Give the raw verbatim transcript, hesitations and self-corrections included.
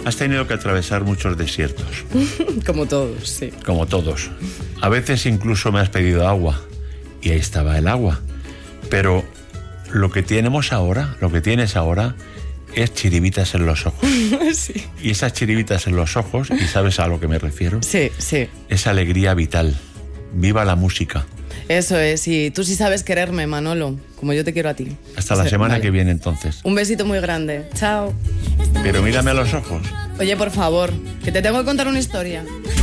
Has tenido que atravesar muchos desiertos. Como todos, sí. Como todos. A veces incluso me has pedido agua. Y ahí estaba el agua. Pero lo que tenemos ahora, lo que tienes ahora, es chiribitas en los ojos. Sí. Y esas chiribitas en los ojos, y sabes a lo que me refiero, Sí, sí. es alegría vital. Viva la música. Eso es, y tú sí sabes quererme, Manolo, como yo te quiero a ti. Hasta la Sí, semana vale. que viene, entonces. Un besito muy grande. Chao. Pero mírame a los ojos. Oye, por favor, que te tengo que contar una historia.